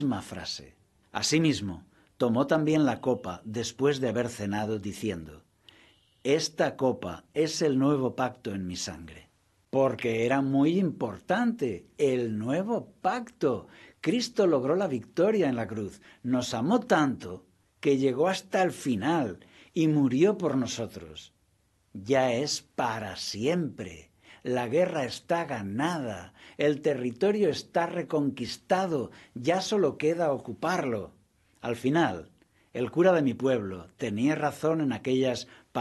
misma frase. Asimismo, tomó también la copa después de haber cenado, diciendo: Esta copa es el nuevo pacto en mi sangre. Porque era muy importante el nuevo pacto. Cristo logró la victoria en la cruz. Nos amó tanto que llegó hasta el final y murió por nosotros. Ya es para siempre. La guerra está ganada, el territorio está reconquistado, ya solo queda ocuparlo. Al final, el cura de mi pueblo tenía razón en aquellas